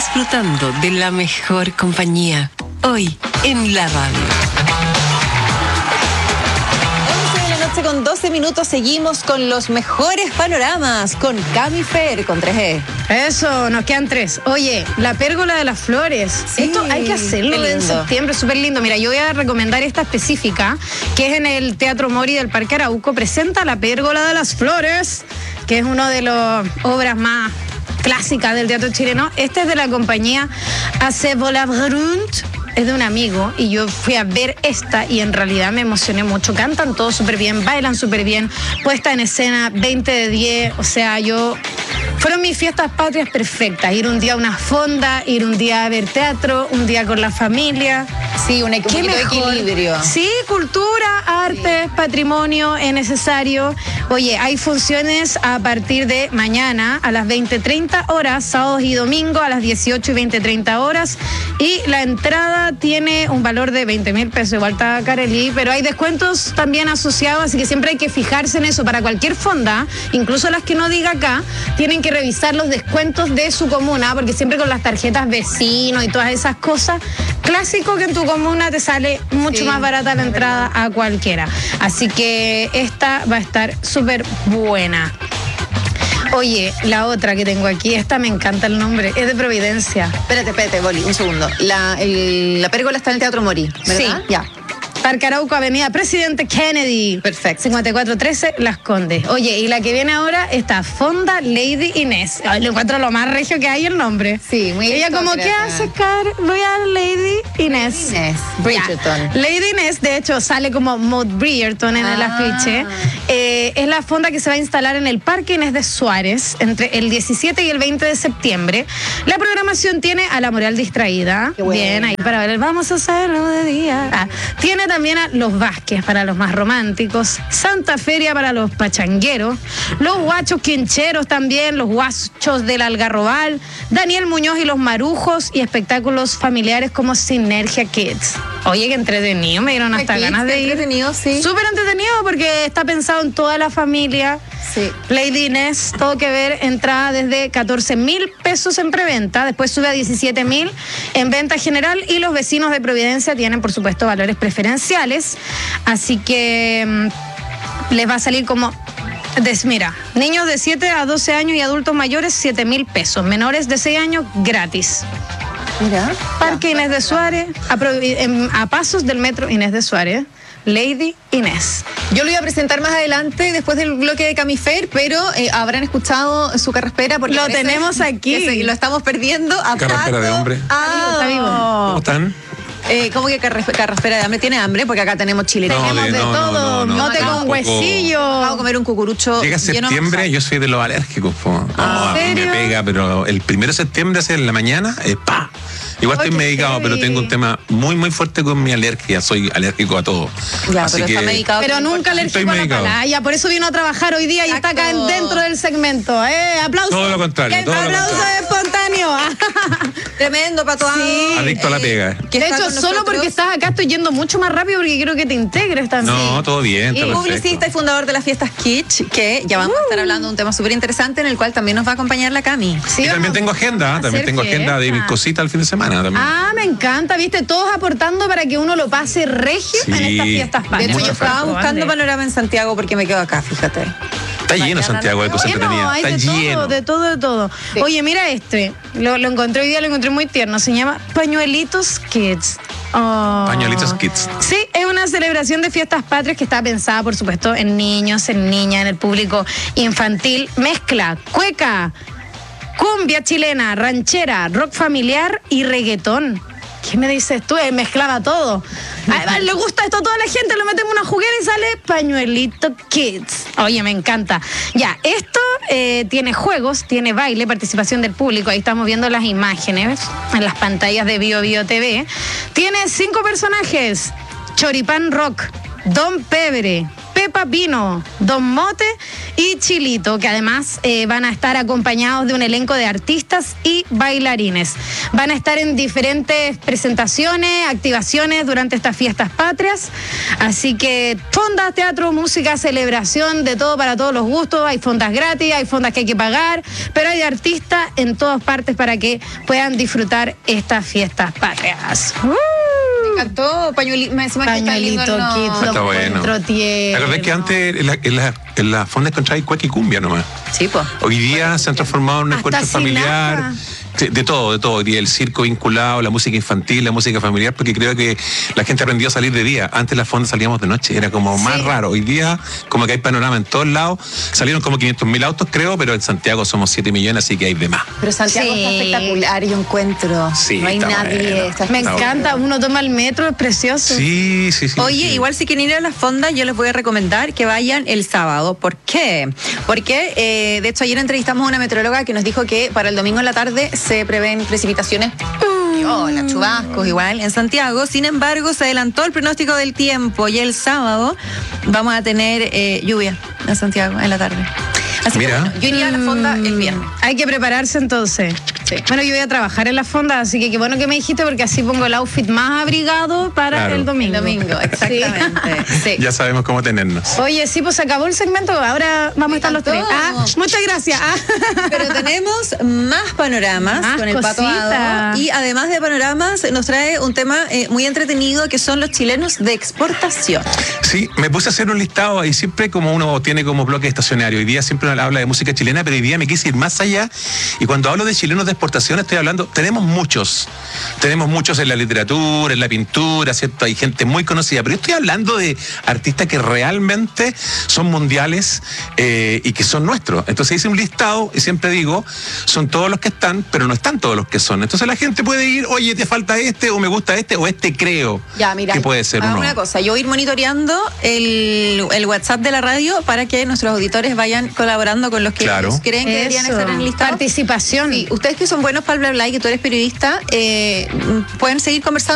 disfrutando de la mejor compañía. Hoy en la radio. 11:12 minutos, seguimos con los mejores panoramas con Cami Fer, con 3E. Eso, nos quedan 3. Oye, la pérgola de las flores. Sí, esto hay que hacerlo en septiembre, súper lindo. Mira, yo voy a recomendar esta específica, que es en el Teatro Mori del Parque Arauco. Presenta la pérgola de las flores, que es una de las obras más clásicas del teatro chileno. Esta es de la compañía Acevolabrund. Es de un amigo y yo fui a ver esta y en realidad me emocioné mucho. Cantan todos súper bien, bailan súper bien, puesta en escena 20 de 10, o sea, fueron mis fiestas patrias perfectas. Ir un día a una fonda, ir un día a ver teatro, un día con la familia. Sí, un equilibrio. Sí, cultura, arte, patrimonio es necesario. Oye, hay funciones a partir de mañana a las 20:30 horas, sábados y domingos a las 18 y 20:30 horas. Y la entrada tiene un valor de 20.000 pesos, igual está Carelí, pero hay descuentos también asociados, así que siempre hay que fijarse en eso. Para cualquier fonda, incluso las que no diga acá, tienen que revisar los descuentos de su comuna, porque siempre con las tarjetas vecino y todas esas cosas, clásico que en tu comuna te sale mucho más barata la entrada a cualquiera. Así que esta va a estar súper buena. Oye, la otra que tengo aquí, esta me encanta el nombre, es de Providencia. Espérate, Boli, un segundo. La pérgola está en el Teatro Mori, ¿verdad? Sí. Ya. Parque Arauco, Avenida Presidente Kennedy. Perfecto. 5413 Las Condes. Oye, y la que viene ahora está Fonda Lady Inés. Ay, lo encuentro lo más regio que hay el nombre. Sí, muy Ella como, ¿qué hace, Car? Voy a Lady Inés. Bridgerton. Ya. Lady Inés, de hecho, sale como Maud Bridgerton en el afiche. Es la fonda que se va a instalar en el Parque Inés de Suárez entre el 17 y el 20 de septiembre. La programación tiene a La Moral Distraída. Bien, ahí para ver. Vamos a hacerlo de día. Tiene también a Los Vázquez para los más románticos, Santa Feria para los pachangueros, los guachos quincheros también, los guachos del Algarrobal, Daniel Muñoz y los Marujos, y espectáculos familiares como Sinergia Kids. Oye, qué entretenido, me dieron hasta ganas de ir. Entretenido, sí. Súper entretenido porque está pensado en toda la familia. Sí. Lady Inés, todo que ver, entrada desde 14.000 pesos en preventa, después sube a 17.000 en venta general, y los vecinos de Providencia tienen, por supuesto, valores preferenciales, así que les va a salir como... Mira, niños de 7 a 12 años y adultos mayores, 7.000 pesos, menores de 6 años, gratis. Mira. Parque Inés de Suárez, a pasos del metro Inés de Suárez. Lady Inés. Yo lo iba a presentar más adelante, después del bloque de Cami Fer, pero habrán escuchado su carraspera. Porque lo tenemos aquí. Lo estamos perdiendo. Carraspera de hombre. Está vivo. ¿Cómo están? ¿Cómo que carraspera de hambre? ¿Tiene hambre? Porque acá tenemos chile. Tenemos de todo. Mote con huesillo. Vamos a comer un cucurucho. Llega septiembre, yo soy de los alérgicos. A mí me pega, pero el 1 de septiembre, hacia la mañana, ¡pa! Igual estoy medicado, pero tengo un tema muy, muy fuerte con mi alergia. Soy alérgico a todo. Ya, así pero que... está medicado. Pero nunca alérgico a la palaya. Por eso vino a trabajar hoy día. Exacto. Y está acá dentro del segmento. Aplausos. Todo lo contrario. Aplausos espontáneos. Tremendo, Pato. Sí. Adicto a la pega. De hecho, solo porque estás acá estoy yendo mucho más rápido porque quiero que te integres también. No, todo bien. Y publicista y fundador de las fiestas Kitsch, que ya vamos a estar hablando de un tema súper interesante en el cual también nos va a acompañar la Cami. Sí, y también tengo agenda. También tengo agenda de mis cositas el fin de semana. También. Me encanta, viste, todos aportando para que uno lo pase regio en estas fiestas patrias. De hecho, yo estaba buscando panorama en Santiago porque me quedo acá, fíjate. Está lleno Santiago de cosas entretenidas. Hay Está lleno. De todo. Sí. Oye, mira lo encontré hoy día, lo encontré muy tierno. Se llama Pañuelitos Kids. Pañuelitos Kids. Sí, es una celebración de fiestas patrias que está pensada, por supuesto, en niños, en niñas, en el público infantil. Mezcla cueca, cumbia chilena, ranchera, rock familiar y reggaetón. ¿Qué me dices tú? Mezclaba todo. Le gusta esto a toda la gente, lo metemos en una juguera y sale Pañuelito Kids. Oye, me encanta. Ya, esto tiene juegos, tiene baile, participación del público. Ahí estamos viendo las imágenes en las pantallas de Bio Bio TV. Tiene 5 personajes: Choripán Rock, Don Pebre, Pepa Pino, Don Mote y Chilito, que además van a estar acompañados de un elenco de artistas y bailarines. Van a estar en diferentes presentaciones, activaciones durante estas fiestas patrias. Así que fondas, teatro, música, celebración, de todo para todos los gustos. Hay fondas gratis, hay fondas que hay que pagar, pero hay de artistas en todas partes para que puedan disfrutar estas fiestas patrias. Me encantó pañuelito Kid, está bueno. ¿Te acordás que antes en las fondas encontráis cueca y cumbia nomás? Sí, pues. Hoy día se han transformado en un encuentro familiar. De todo. Hoy día el circo vinculado, la música infantil, la música familiar, porque creo que la gente aprendió a salir de día. Antes las fondas salíamos de noche, era como más raro. Hoy día, como que hay panorama en todos lados. Salieron como 500.000 autos, creo, pero en Santiago somos 7 millones, así que hay de más. Pero Santiago está espectacular, yo encuentro. Sí, no hay nadie. Me encanta, uno toma el metro, es precioso. Sí. Oye, igual si quieren ir a las fondas, yo les voy a recomendar que vayan el sábado. ¿Por qué? Porque, de hecho, ayer entrevistamos a una meteoróloga que nos dijo que para el domingo en la tarde se prevén precipitaciones. Hola, chubascos igual en Santiago. Sin embargo, se adelantó el pronóstico del tiempo y el sábado vamos a tener lluvia en Santiago en la tarde. Así que bueno, yo iría a la fonda el viernes. Hay que prepararse entonces. Sí. Bueno, yo voy a trabajar en la fonda, así que qué bueno que me dijiste, porque así pongo el outfit más abrigado para el domingo. El domingo, exactamente. Sí. Ya sabemos cómo tenernos. Oye, sí, pues se acabó el segmento, ahora vamos a estar los tres. Muchas gracias. Pero tenemos más panoramas con el Pato Hado, y además de panoramas nos trae un tema muy entretenido que son los chilenos de exportación. Sí, me puse a hacer un listado y siempre como uno tiene como bloque estacionario. Hoy día siempre habla de música chilena, pero hoy día me quise ir más allá y cuando hablo de chilenos de exportación estoy hablando, tenemos muchos en la literatura, en la pintura, ¿cierto? Hay gente muy conocida, pero yo estoy hablando de artistas que realmente son mundiales y que son nuestros. Entonces hice un listado y siempre digo, son todos los que están, pero no están todos los que son. Entonces la gente puede ir, oye, te falta este, o me gusta este, o este creo que puede ser uno. Una cosa, yo voy a ir monitoreando el WhatsApp de la radio para que nuestros auditores vayan colaborando con los que ellos creen que deberían estar en el listado. Participación. Sí, ustedes que son buenos para el bla bla y que tú eres periodista, pueden seguir conversando